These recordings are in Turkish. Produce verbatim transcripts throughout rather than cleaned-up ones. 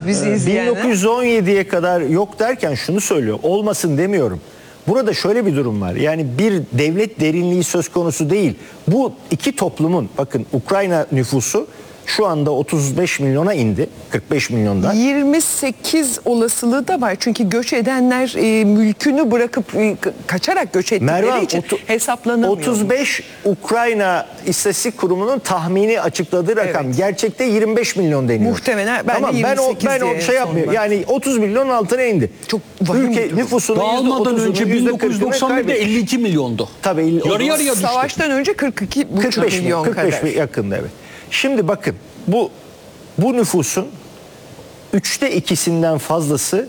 bizi izleyenler. bin dokuz yüz on yediye kadar yok derken şunu söylüyor. Olmasın demiyorum. Burada şöyle bir durum var. Yani bir devlet derinliği söz konusu değil. Bu iki toplumun, bakın Ukrayna nüfusu şu anda otuz beş milyona indi. kırk beş milyondan. yirmi sekiz olasılığı da var. Çünkü göç edenler e, mülkünü bırakıp e, kaçarak göç ettikleri Mervan, için otu- hesaplanamıyor. otuz beş Ukrayna İstatistik Kurumu'nun tahmini açıkladığı rakam. Evet. Gerçekte yirmi beş milyon deniyor. Muhtemelen ben de Tamam, ben o yirmi sekiz ben o diye şey yapmıyorum. son Yani otuz milyonun altına indi. Çok vahim bir Ülke durum. nüfusunun Dağılmadan yüzde önce otuzunu, bin yüzde dokuz yüz kırkını doksan birde kaybetmiş. elli iki milyondu. Tabii el- Yarı yarıya düştü. Savaştan önce kırk iki buçuk kırk beş milyon kırk beş kadar. yakında, evet. Şimdi bakın bu bu nüfusun üçte ikisinden fazlası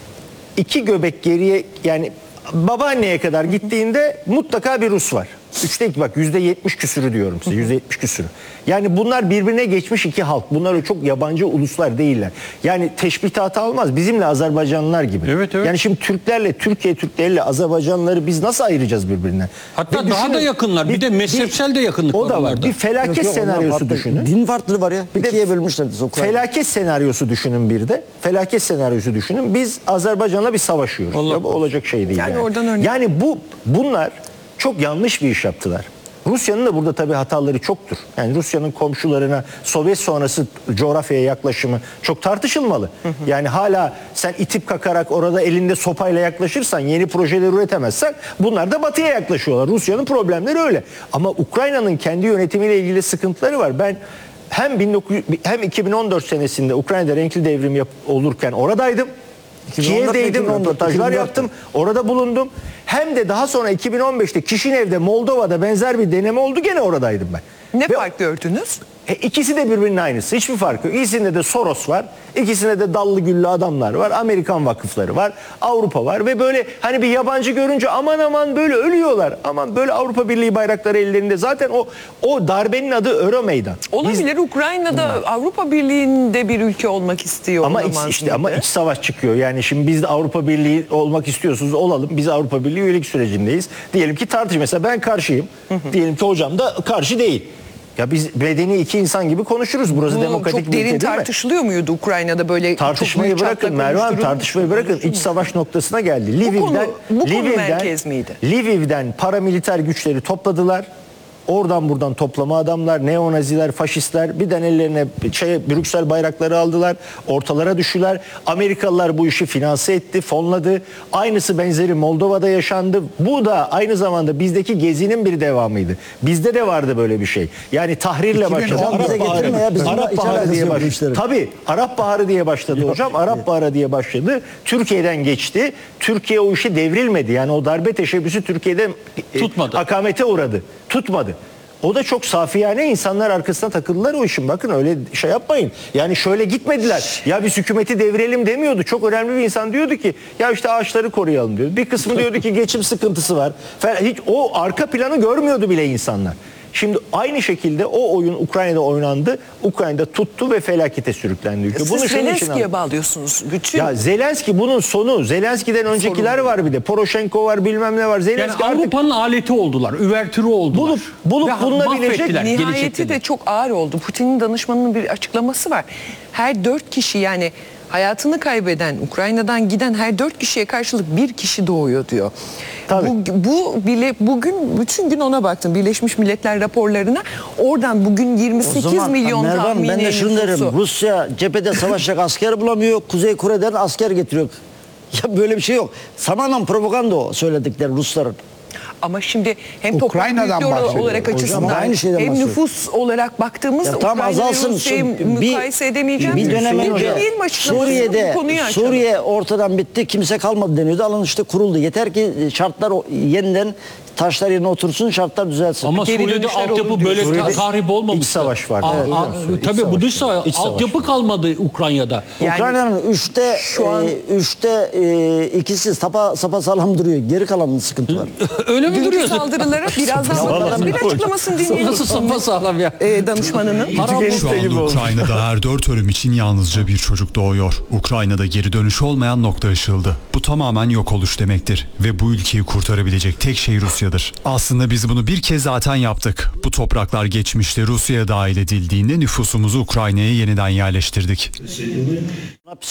iki göbek geriye, yani babaanneye kadar gittiğinde mutlaka bir Rus var. Üçte iki, bak yüzde yetmiş küsürü diyorum size, yüzde yetmiş küsürü. Yani bunlar birbirine geçmiş iki halk. Bunlar öyle çok yabancı uluslar değiller. Yani teşbihatı almaz. Bizimle Azerbaycanlılar gibi. Evet, evet. Yani şimdi Türklerle, Türkiye Türkleriyle Azerbaycanlıları biz nasıl ayıracağız birbirine? Hatta Ve daha düşünün, da yakınlar. Bir, de mezhepsel de yakınlık o da var. onlarda. Bir felaket Yok, yok, onlar senaryosu farklı. düşünün. Din farklı var ya. Bir de İkiye bölmüşler. Ukrayna. Felaket senaryosu düşünün bir de. Felaket senaryosu düşünün. Biz Azerbaycan'la bir savaşıyoruz. Allah Ya bu olacak şey değil. Yani Yani, oradan örnek- yani bu bunlar çok yanlış bir iş yaptılar. Rusya'nın da burada tabii hataları çoktur. Yani Rusya'nın komşularına Sovyet sonrası coğrafyaya yaklaşımı çok tartışılmalı. Hı hı. Yani hala sen itip kakarak orada elinde sopayla yaklaşırsan, yeni projeler üretemezsen, bunlar da batıya yaklaşıyorlar. Rusya'nın problemleri öyle. Ama Ukrayna'nın kendi yönetimiyle ilgili sıkıntıları var. Ben hem bin dokuz yüz hem iki bin on dört senesinde Ukrayna'da renkli devrim yap, olurken oradaydım. iki bin on dört, Kiev'deydim, iki bin on dört, röportajlar iki bin dört yaptım, orada bulundum. Hem de daha sonra iki bin on beşte Kişinev'de, Moldova'da benzer bir deneme oldu, gene oradaydım ben. Ne Ve fark gördünüz? e, ikisi de birbirinin aynısı, hiçbir farkı yok. İkisinde de Soros var, ikisinde de dallı güllü adamlar var, Amerikan vakıfları var, Avrupa var ve böyle hani bir yabancı görünce aman aman böyle ölüyorlar. Aman böyle Avrupa Birliği bayrakları ellerinde. Zaten o o darbenin adı Euromeydan. Olabilir. Ukrayna'da Avrupa Birliği'nde bir ülke olmak istiyor. Ama iç, olamaz işte mıydı? ama iç savaş çıkıyor. Yani şimdi biz de Avrupa Birliği olmak istiyorsunuz, olalım. Biz Avrupa Birliği üyelik sürecindeyiz. Diyelim ki tartış. Mesela ben karşıyım. Diyelim ki hocam da karşı değil. Ya biz medeni iki insan gibi konuşuruz. Burası Bu demokratik çok bir ülke derin değil mi? tartışılıyor muydu Ukrayna'da böyle? Tartışmayı çok büyük bırakın çapta Mervan, konuşturulmuş tartışmayı mu? bırakın. İç savaş noktasına geldi. Bu Lviv'den, konu- bu konu Lviv'den, merkez miydi? Lviv'den paramiliter güçleri topladılar. Oradan buradan toplama adamlar, neonaziler, faşistler birden ellerine şey, Brüksel bayrakları aldılar. Ortalara düştüler. Amerikalılar bu işi finanse etti, fonladı. Aynısı benzeri Moldova'da yaşandı. Bu da aynı zamanda bizdeki gezinin bir devamıydı. Bizde de vardı böyle bir şey. Yani tahrirle başladı. on bize getirme ya, bizim Arap hiç Baharı alakası diye yok bu başladı. işlerin. Tabii Arap Baharı diye başladı hocam. Arap Baharı diye başladı. Türkiye'den geçti. Türkiye o işi devrilmedi. Yani o darbe teşebbüsü Türkiye'de e, Tutmadı. akamete uğradı. Tutmadı. O da çok safiyane, insanlar arkasına takıldılar o işin. Bakın öyle şey yapmayın. Yani şöyle gitmediler. Ya biz hükümeti devirelim demiyordu. Çok önemli bir insan diyordu ki ya işte ağaçları koruyalım diyordu. Bir kısmı diyordu ki geçim sıkıntısı var. Hiç o arka planı görmüyordu bile insanlar. Şimdi aynı şekilde o oyun Ukrayna'da oynandı. Ukrayna'da tuttu ve felakete sürüklendi ülke. Siz şunun için Zelenski'ye al- bağlıyorsunuz. Bütün Ya Zelenski bunun sonu. Zelenski'den öncekiler Sorun. var bir de. Poroshenko var, bilmem ne var. Yani Zelenski artık Avrupa'nın aleti oldular. Üvertürü oldular. Bulup- bulup Ve bulunabilecek mahvettiler, nihayeti gelecekte de çok ağır oldu. Putin'in danışmanının bir açıklaması var. Her dört kişi, yani hayatını kaybeden, Ukrayna'dan giden her dört kişiye karşılık bir kişi doğuyor diyor. Tabii. Bu, bu bile bugün bütün gün ona baktım. Birleşmiş Milletler raporlarına. Oradan bugün yirmi O sekiz zaman milyon Mervan, tahmini ben de şunu derim. nüfusu. Rusya cephede savaşacak asker bulamıyor. Kuzey Kore'den asker getiriyor. Ya böyle bir şey yok. Tamamen propaganda o söyledikleri Rusların. Ama şimdi hem toprak Ukrayna'dan büyüklüğü bahsediyor. olarak Hocam, açısından aynı şeyden hem bahsediyor. nüfus olarak baktığımızda Ya tamam, Ukrayna azalsın. ile Rusya'yı Şimdi bir- mukayese edemeyeceğim. Bir dönem Bir önce değil mi açıklamasında Suriye'de bu konuyu açalım. Suriye ortadan bitti, kimse kalmadı deniyordu. Alın işte kuruldu. Yeter ki şartlar o- yeniden taşlar yerine otursun, şartlar düzelsin. Ama Geri Suriye'de dönüşler olur altyapı diyor. böyle Suriye'de tahrip olmamıştı. iç savaş vardı. Aa, Evet, aa, hocam, Suriye iç tabii bu savaş. dış savaş. İç savaş. Altyapı kalmadı Ukrayna'da. Yani Ukrayna'nın üçte şu an- e, üçte e, ikisi sapa sapa sağlam duruyor. Geri kalanın sıkıntı var. Öyle mi Dünkü duruyor? saldırılara birazdan bakalım. Bir açıklamasını dinleyelim. Nasıl sapa sağlam ya? Ee, danışmanının. Şu anda Ukrayna'da her dört ölüm için yalnızca bir çocuk doğuyor. Ukrayna'da geri dönüş olmayan nokta aşıldı. Bu tamamen yok oluş demektir. Ve bu ülkeyi kurtarabilecek tek şey Rusya'dır. Aslında biz bunu bir kez zaten yaptık. Bu topraklar geçmişte Rusya'ya dahil edildiğinde nüfusumuzu Ukrayna'ya yeniden yerleştirdik.